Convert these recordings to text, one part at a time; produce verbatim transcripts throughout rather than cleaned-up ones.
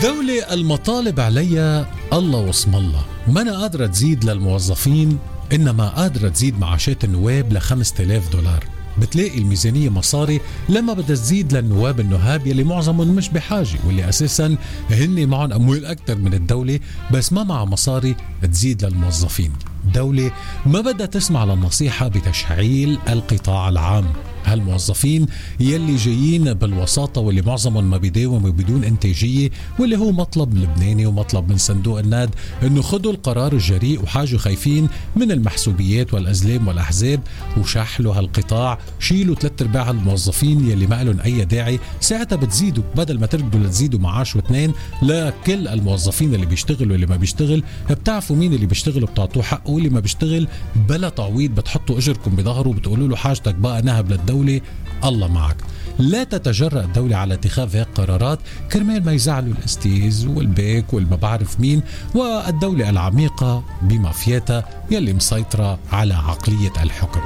الدولة المطالب عليها الله واسم الله، ما أنا قادرة تزيد للموظفين، إنما قادرة تزيد معاشات النواب لخمسة آلاف دولار. بتلاقي الميزانية مصاري لما بدها تزيد للنواب النهاب يلي معظمهم مش بحاجة، واللي أساسا هن معهم أموال أكتر من الدولة، بس ما مع مصاري تزيد للموظفين. دولة ما بدها تسمع للنصيحة بتشعيل القطاع العام. هالموظفين يلي جايين بالوساطة واللي معظمهم ما بيداوموا بدون انتاجية، واللي هو مطلب لبناني ومطلب من صندوق النقد انه خدوا القرار الجريء وحاجوا خايفين من المحسوبيات والأزلام والأحزاب وشحلوا هالقطاع، شيلوا ثلاث ارباع الموظفين يلي ما لهم أي داعي، ساعتها بتزيدوا بدل ما تركضوا لتزيدوا معاش واثنين لكل الموظفين اللي بيشتغلوا واللي ما بيشتغل. بتعرفوا مين اللي بيشتغلوا بتعطوه حقه، واللي ما بيشتغل بلا تعويض بتحطوا اجركم بظهره وبتقولوا له حاجتك بقى نهب للدولة. الله معك. لا تتجرأ الدولة على اتخاذ هيك قرارات كرمال ما يزعلوا الاستيز والبيك والما بعرف مين، والدولة العميقة بمافياتها يلي مسيطرة على عقلية الحكم.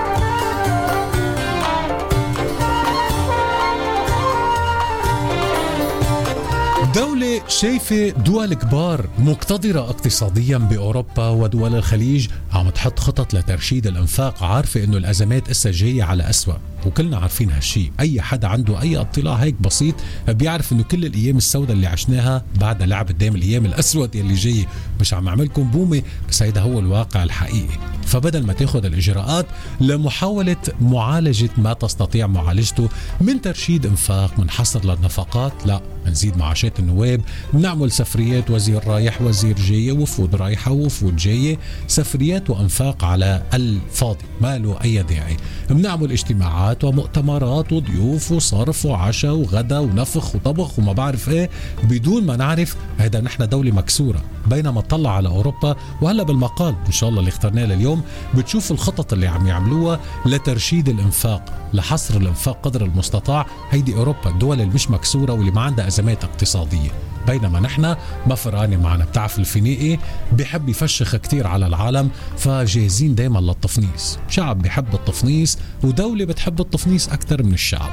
دولة شايفة دول كبار مقتدرة اقتصاديا بأوروبا ودول الخليج عم تحط خطط لترشيد الانفاق، عارفة انه الازمات اسا جاية على أسوأ، وكلنا عارفين هالشي. اي حدا عنده اي اطلاع هيك بسيط بيعرف انه كل الايام السوداء اللي عشناها بعد لعب قدام الايام الاسود يلي جاي. مش عم اعملكم بومة، بس هيدا هو الواقع الحقيقي. فبدل ما تاخد الاجراءات لمحاولة معالجة ما تستطيع معالجته من ترشيد انفاق، من حصر للنفقات، لا نزيد معاشات النواب، بنعمل سفريات وزير رايح وزير جاي، وفود رايحة وفود جاية، سفريات وانفاق على الفاضي ما له اي داعي. بنعمل اجتماعات ومؤتمرات وضيوف وصرف وعشاء وغدا ونفخ وطبخ وما بعرف ايه، بدون ما نعرف هذا نحن دولة مكسورة. بينما تطلع على اوروبا، وهلا بالمقال ان شاء الله اللي اخترناه لليوم بتشوف الخطط اللي عم يعملوها لترشيد الانفاق، لحصر الانفاق قدر المستطاع. هيدي اوروبا، الدول اللي مش مكسورة واللي ما عندها ازمات اقتصادية. بينما نحن ما فرقاني معنا. بتعرف الفينيقي بيحب يفشخ كتير على العالم، فجاهزين دايما للتفنيس. شعب بيحب التفنيس ودولة بتحب التفنيس أكتر من الشعب.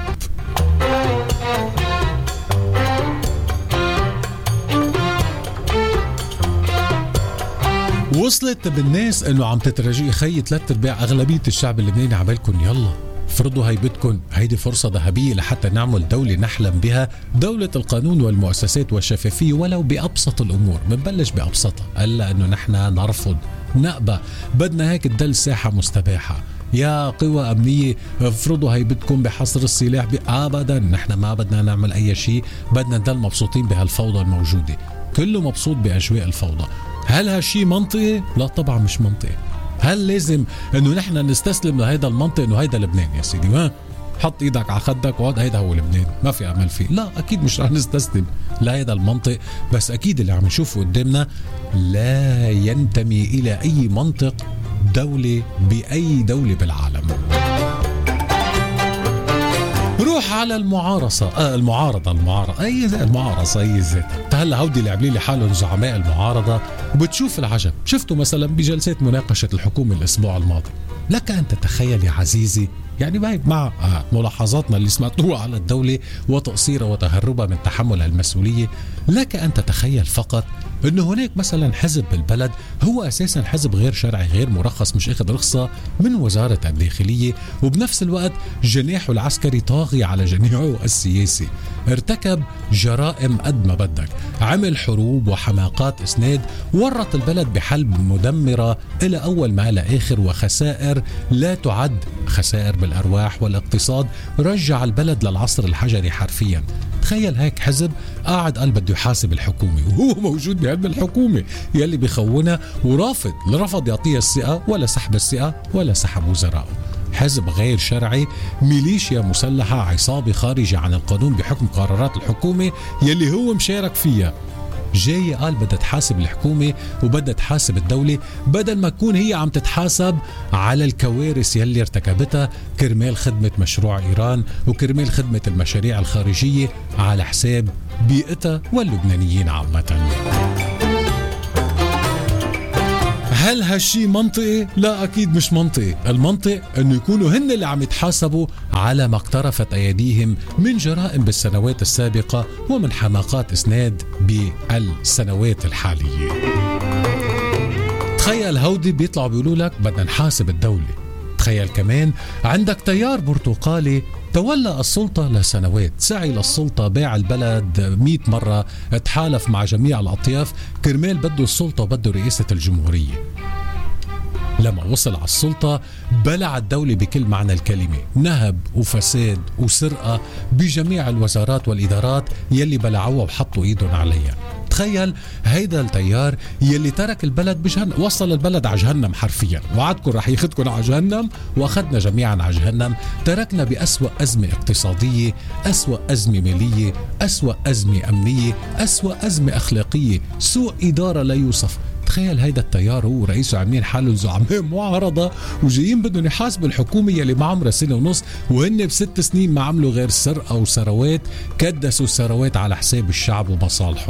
وصلت بالناس انه عم تترجي خي ثلاث ارباع اغلبية الشعب اللبناني عبالكم يلا فرضوا هيبتكن. هيدي فرصة ذهبية لحتى نعمل دولة نحلم بها، دولة القانون والمؤسسات والشفافية ولو بأبسط الأمور. بنبلش بأبسطها، ألا أنه نحن نرفض نقبة، بدنا هيك تدل ساحة مستباحة. يا قوى أمنية افرضوا هيبتكم بحصر السلاح، أبدا نحن ما بدنا نعمل أي شيء، بدنا ندل مبسوطين بهالفوضى الموجودة. كله مبسوط بأجواء الفوضى. هل هالشي منطقي؟ لا طبعا مش منطقي. هل لازم انه نحن نستسلم لهيدا المنطق انه هيدا لبنان يا سيدي؟ ما حط ايدك على خدك وهذا هيدا هو لبنان، ما في امل فيه. لا اكيد مش رح نستسلم لهيدا المنطق، بس اكيد اللي عم نشوفه قدامنا لا ينتمي الى اي منطق دولة باي دولة بالعالم. روح على المعارصة آه المعارضة المعارضة أي المعارصة أي ذات. هلا هودي اللي عاملين لي حالهم زعماء المعارضة، وبتشوف العجب. شفتوا مثلا بجلسات مناقشة الحكومة الأسبوع الماضي، لك أن تتخيل يا عزيزي، يعني مع ملاحظاتنا اللي سمعتوها على الدولة وتقصيرها وتهربها من تحمل المسؤولية، لك أن تتخيل فقط أنه هناك مثلا حزب بالبلد هو أساسا حزب غير شرعي غير مرخص، مش اخذ رخصة من وزارة الداخلية، وبنفس الوقت جناحه العسكري طاغي على جناحه السياسي، ارتكب جرائم قد ما بدك، عمل حروب وحماقات إسناد، ورط البلد بحلب مدمرة إلى أول ما إلى آخر، وخسائر لا تعد، خسائر بالأرواح والاقتصاد، رجع البلد للعصر الحجري حرفيا. تخيل هيك حزب قاعد قال بده يحاسب الحكومة، وهو موجود بقلب الحكومة يلي بيخونها، ورافض رفض يعطيها الثقة ولا سحب الثقة ولا سحب وزرائه. حزب غير شرعي، ميليشيا مسلحة، عصابة خارجة عن القانون بحكم قرارات الحكومة يلي هو مشارك فيها. جاي قال بدها تحاسب الحكومة وبدها تحاسب الدولة، بدل ما تكون هي عم تتحاسب على الكوارث يلي ارتكبتها كرمال خدمة مشروع إيران وكرمال خدمة المشاريع الخارجية على حساب بيئتها واللبنانيين عامة. هل هالشي منطقي؟ لا أكيد مش منطقي. المنطق أنه يكونوا هن اللي عم يتحاسبوا على ما اقترفت أيديهم من جرائم بالسنوات السابقة ومن حماقات إسناد بالسنوات الحالية. تخيل هودي بيطلعوا بيقولوا لك بدنا نحاسب الدولة. تخيل كمان عندك تيار برتقالي تولى السلطة لسنوات، سعي للسلطة، باع البلد مئة مرة، اتحالف مع جميع الأطياف كرمال بده السلطة وبده رئاسة الجمهورية. لما وصل على السلطة بلع الدولة بكل معنى الكلمة، نهب وفساد وسرقة بجميع الوزارات والإدارات يلي بلعوها وحطوا إيدهم عليها. تخيل هيدا التيار يلي ترك البلد بجهنم، وصل البلد على جهنم حرفيا، وعدكم رح ياخدكم على جهنم واخدنا جميعا على جهنم. تركنا بأسوأ أزمة اقتصادية، أسوأ أزمة مالية، أسوأ أزمة أمنية، أسوأ أزمة أخلاقية، سوء إدارة لا يوصف. تخيل هيدا التيار هو رئيسه عاملين حالهم زعماء معارضة وجايين بدهم يحاسبوا الحكومة يلي ما عمرها سنة ونص، وهن بست سنين ما عملوا غير سرقة وثروات، كدسوا الثروات على حساب الشعب ومصالحه.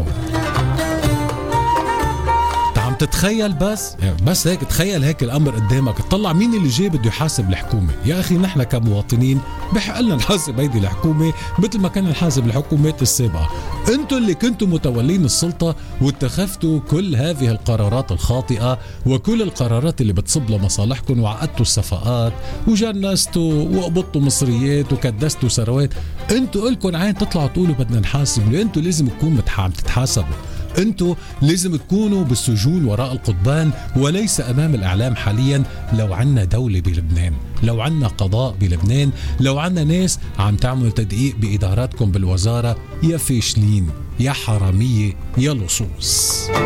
عم تتخيل بس بس هيك، تخيل هيك الامر قدامك، تطلع مين اللي جاي بده يحاسب الحكومه. يا اخي نحن كمواطنين بحق لنا نحاسب هيدي الحكومه مثل ما كنا نحاسب الحكومات السابقه. انتم اللي كنتم متولين السلطه واتخذتوا كل هذه القرارات الخاطئه وكل القرارات اللي بتصب لمصالحكم، وعقدتوا الصفقات وجنستوا وقبضتوا مصريات وكدستوا ثروات. انتم الكم عين تطلعوا تقولوا بدنا نحاسب، انتم لازم تكونوا عم تتحاسبوا، انتو لازم تكونوا بالسجون وراء القضبان وليس امام الاعلام حاليا. لو عنا دولة بلبنان، لو عنا قضاء بلبنان، لو عنا ناس عم تعملوا تدقيق باداراتكم بالوزارة، يا فاشلين يا حرامية يا لصوص.